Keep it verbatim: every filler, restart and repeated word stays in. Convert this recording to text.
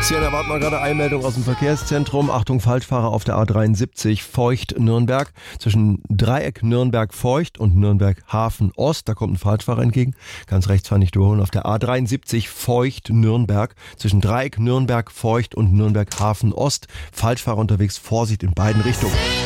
Hier erwarten wir gerade Einmeldung aus dem Verkehrszentrum. Achtung, Falschfahrer auf der A dreiundsiebzig Feucht-Nürnberg. Zwischen Dreieck Nürnberg-Feucht und Nürnberg-Hafen-Ost. Da kommt ein Falschfahrer entgegen. Ganz rechts fahren nicht überholen. Auf der A dreiundsiebzig Feucht-Nürnberg. Zwischen Dreieck Nürnberg-Feucht und Nürnberg-Hafen-Ost. Falschfahrer unterwegs. Vorsicht in beiden Richtungen.